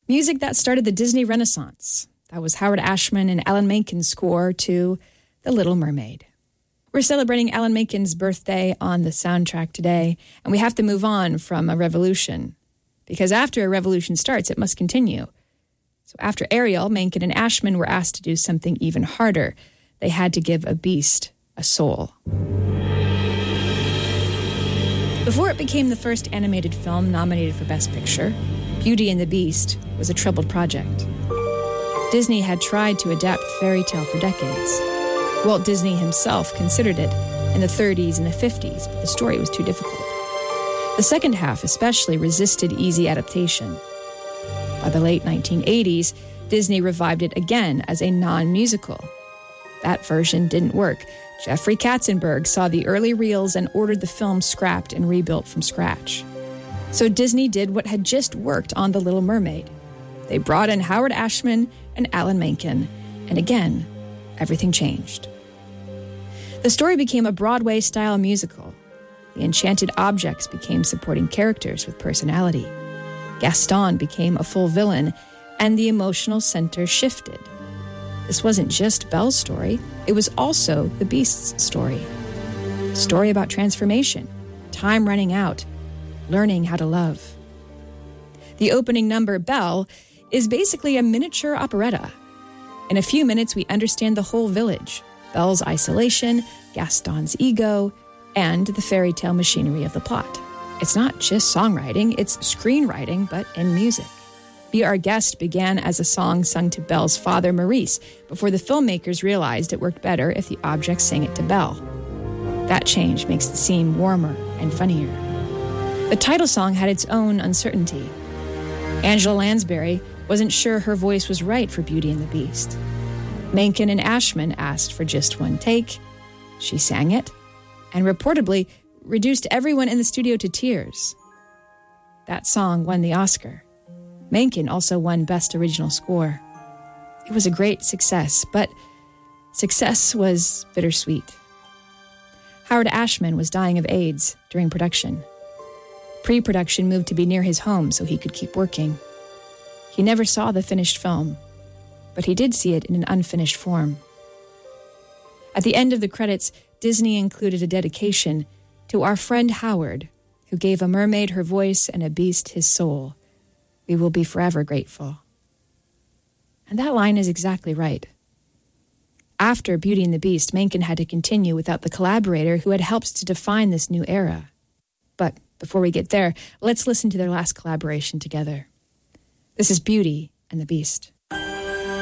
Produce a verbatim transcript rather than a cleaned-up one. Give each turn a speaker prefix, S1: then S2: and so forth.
S1: Music that started the Disney Renaissance. That was Howard Ashman and Alan Menken's score to The Little Mermaid. We're celebrating Alan Menken's birthday on the soundtrack today, and we have to move on from a revolution. Because after a revolution starts, it must continue. So after Ariel, Menken and Ashman were asked to do something even harder. They had to give a beast a soul. Before it became the first animated film nominated for Best Picture, Beauty and the Beast was a troubled project. Disney had tried to adapt fairy tale for decades. Walt Disney himself considered it in the thirties and the fifties, but the story was too difficult. The second half especially resisted easy adaptation. By the late nineteen eighties, Disney revived it again as a non-musical. That version didn't work. Jeffrey Katzenberg saw the early reels and ordered the film scrapped and rebuilt from scratch. So Disney did what had just worked on The Little Mermaid. They brought in Howard Ashman and Alan Menken, and again, everything changed. The story became a Broadway-style musical. The enchanted objects became supporting characters with personality. Gaston became a full villain, and the emotional center shifted. This wasn't just Belle's story, it was also the Beast's story. Story about transformation, time running out, learning how to love. The opening number, Belle, is basically a miniature operetta. In a few minutes, we understand the whole village, Belle's isolation, Gaston's ego, and the fairy tale machinery of the plot. It's not just songwriting, it's screenwriting, but in music. Be Our Guest began as a song sung to Belle's father, Maurice, before the filmmakers realized it worked better if the objects sang it to Belle. That change makes the scene warmer and funnier. The title song had its own uncertainty. Angela Lansbury wasn't sure her voice was right for Beauty and the Beast. Menken and Ashman asked for just one take. She sang it, and reportedly reduced everyone in the studio to tears. That song won the Oscar. Menken also won Best Original Score. It was a great success, but success was bittersweet. Howard Ashman was dying of AIDS during production. Pre-production moved to be near his home so he could keep working. He never saw the finished film, but he did see it in an unfinished form. At the end of the credits, Disney included a dedication to our friend Howard, who gave a mermaid her voice and a beast his soul. We will be forever grateful. And that line is exactly right. After Beauty and the Beast, Menken had to continue without the collaborator who had helped to define this new era. But before we get there, let's listen to their last collaboration together. This is Beauty and the Beast.